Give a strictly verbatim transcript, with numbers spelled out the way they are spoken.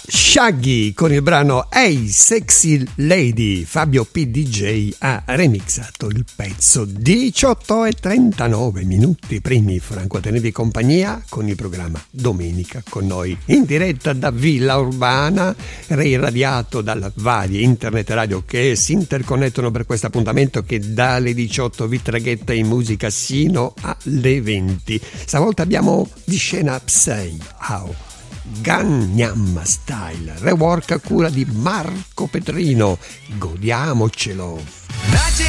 Shaggy con il brano Hey Sexy Lady. Fabio P. D J ha remixato il pezzo. Diciotto e trentanove minuti primi. Franco a tenervi compagnia con il programma Domenica con noi, in diretta da Villa Urbana, reiradiato dalle varie internet radio che si interconnettono per questo appuntamento che dalle diciotto vi traghetta in musica sino alle venti. Stavolta abbiamo di scena Psy How Gangnam Style, rework a cura di Marco Petrino. Godiamocelo.